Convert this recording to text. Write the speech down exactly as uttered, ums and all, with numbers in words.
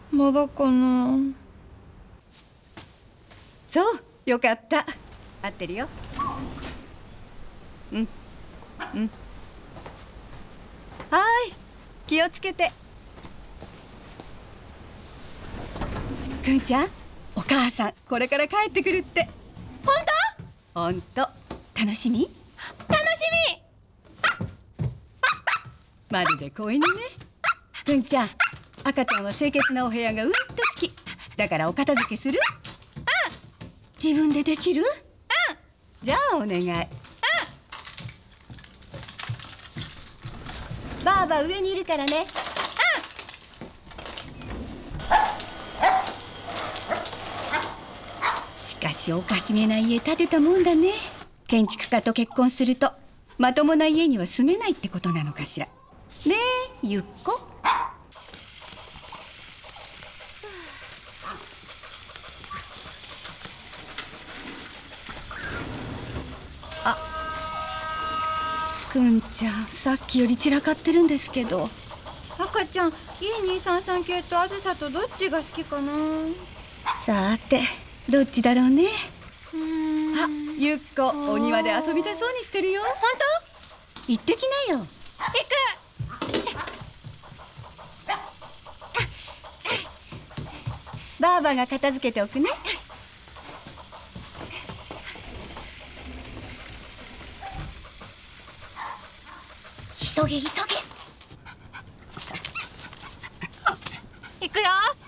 まだかな。 そうよかった。合ってるよ。うんうん。はーい、気をつけて。くんちゃん、お母さんこれから帰ってくるって。 本当？本当。楽しみ？ 楽しみ。 まるで子犬ね。くんちゃん、赤ちゃんは清潔なお部屋がうんと好きだからお片付けする？ うん。 自分でできる？うん。じゃあお願い。うん。ばあば上にいるからね。しかしおかしげな家建てたもんだね。建築家と結婚するとまともな家には住めないってことなのかしら。ねえゆっこ。あ、くんちゃんさっきより散らかってるんですけど。 赤ちゃん、いいにさんさん系とあずさとどっちが好きかな。 さてどっちだろうね。 うーん。 あ、ゆっこお庭で遊びたそうにしてるよ。 本当？行ってきなよ。 当？行く。 ばあばが片付けておくね。 急げ急げ。行くよ。